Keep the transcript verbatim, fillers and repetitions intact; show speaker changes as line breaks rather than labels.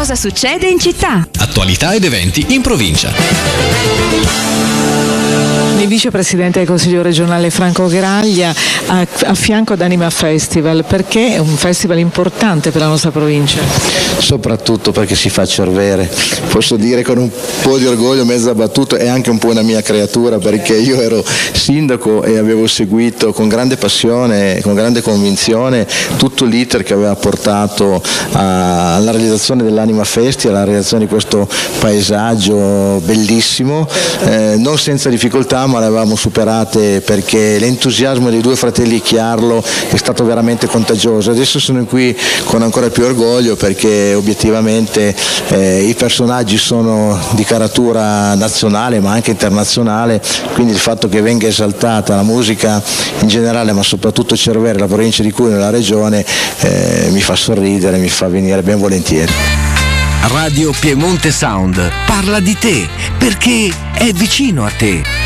cosa succede in città.
Attualità ed eventi in provincia.
Il vicepresidente del Consiglio regionale Franco Graglia a, a fianco ad Anima Festival, perché è un festival importante per la nostra provincia.
Soprattutto perché si fa Cervere, posso dire con un po' di orgoglio, mezza battuta, è anche un po' una mia creatura, perché io ero sindaco e avevo seguito con grande passione, con grande convinzione tutto l'iter che aveva portato a, alla realizzazione dell'Anima Festival, alla realizzazione di questo paesaggio bellissimo, eh, non senza difficoltà, ma le avevamo superate, perché l'entusiasmo dei due fratelli Chiarlo è stato veramente contagioso. Adesso sono qui con ancora più orgoglio, perché obiettivamente eh, i personaggi sono di caratura nazionale ma anche internazionale, quindi il fatto che venga esaltata la musica in generale, ma soprattutto Cervere, la provincia di Cuneo e la regione, eh, mi fa sorridere, mi fa venire ben volentieri.
Radio Piemonte Sound parla di te perché è vicino a te.